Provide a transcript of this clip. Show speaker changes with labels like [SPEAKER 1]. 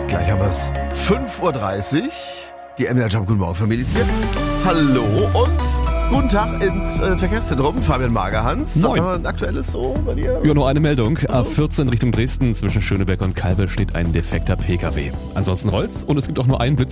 [SPEAKER 1] Gleich haben wir es. 5.30 Uhr. Die MDR Jump, guten Morgen, Familie. Hallo und guten Tag ins Verkehrszentrum. Fabian Magerhans. Was haben wir denn Aktuelles so bei dir?
[SPEAKER 2] Ja, nur eine Meldung. A14 Richtung Dresden zwischen Schöneberg und Kalbe steht ein defekter PKW. Ansonsten rollt's und es gibt auch nur einen Blitz.